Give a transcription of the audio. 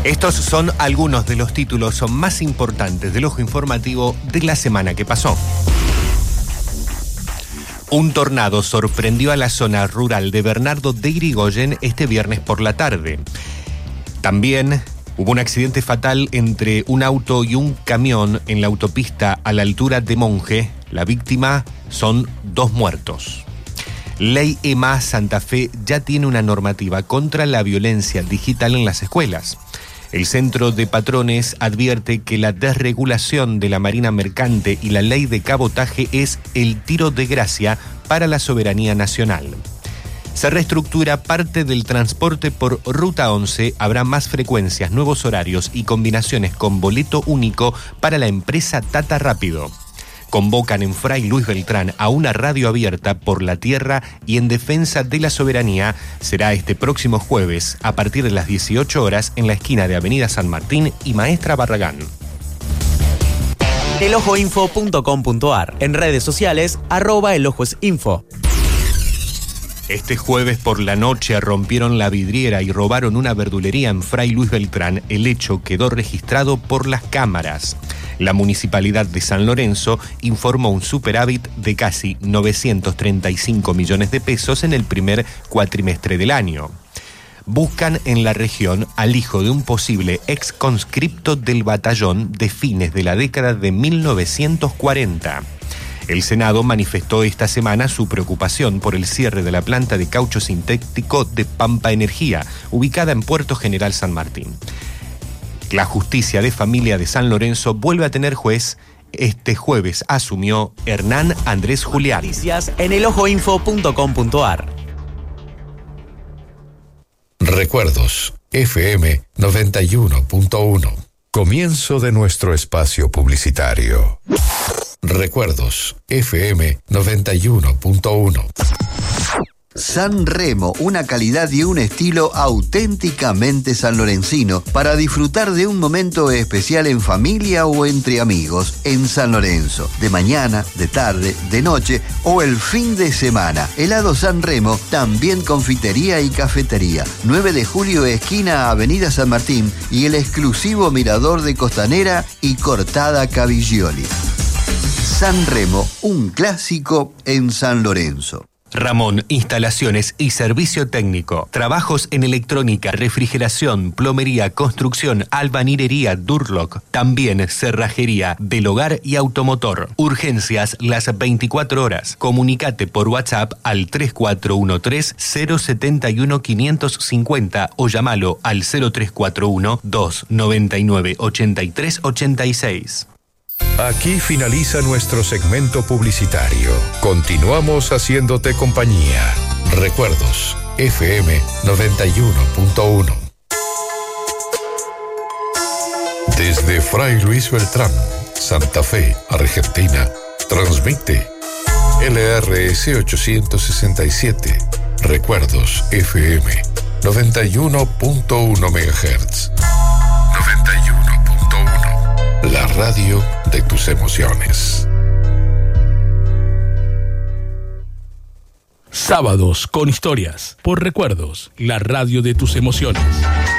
Estos son algunos de los títulos más importantes del ojo informativo de la semana que pasó. Un tornado sorprendió a la zona rural de Bernardo de Irigoyen este viernes por la tarde. También hubo un accidente fatal entre un auto y un camión en la autopista a la altura de Monje. La víctima son 2 muertos. Ley EMA Santa Fe ya tiene una normativa contra la violencia digital en las escuelas. El Centro de Patrones advierte que la desregulación de la marina mercante y la ley de cabotaje es el tiro de gracia para la soberanía nacional. Se reestructura parte del transporte por Ruta 11, habrá más frecuencias, nuevos horarios y combinaciones con boleto único para la empresa Tata Rápido. Convocan en Fray Luis Beltrán a una radio abierta por la tierra y en defensa de la soberanía. Será este próximo jueves a partir de las 18 horas en la esquina de Avenida San Martín y Maestra Barragán. elojoinfo.com.ar. En redes sociales, @elojoesinfo. Este jueves por la noche rompieron la vidriera y robaron una verdulería en Fray Luis Beltrán. El hecho quedó registrado por las cámaras. La Municipalidad de San Lorenzo informó un superávit de casi 935 millones de pesos en el primer cuatrimestre del año. Buscan en la región al hijo de un posible ex conscripto del batallón de fines de la década de 1940. El Senado manifestó esta semana su preocupación por el cierre de la planta de caucho sintético de Pampa Energía, ubicada en Puerto General San Martín. La Justicia de Familia de San Lorenzo vuelve a tener juez. Este jueves asumió Hernán Andrés Julián. Noticias en elojoinfo.com.ar. Recuerdos, FM 91.1. Comienzo de nuestro espacio publicitario. Recuerdos, FM 91.1. San Remo, una calidad y un estilo auténticamente sanlorencino para disfrutar de un momento especial en familia o entre amigos en San Lorenzo. De mañana, de tarde, de noche o el fin de semana. Helado San Remo, también confitería y cafetería. 9 de julio, esquina Avenida San Martín y el exclusivo mirador de Costanera y Cortada Caviglioli. San Remo, un clásico en San Lorenzo. Ramón, instalaciones y servicio técnico. Trabajos en electrónica, refrigeración, plomería, construcción, albañilería, Durlock. También cerrajería del hogar y automotor. Urgencias las 24 horas. Comunicate por WhatsApp al 3413-071-550 o llámalo al 0341-299-8386. Aquí finaliza nuestro segmento publicitario. Continuamos haciéndote compañía. Recuerdos, FM 91.1. Desde Fray Luis Beltrán, Santa Fe, Argentina, transmite LRS 867. Recuerdos, FM 91.1 MHz. 91.1. La radio de tus emociones. Sábados con historias. Por Recuerdos, la radio de tus emociones.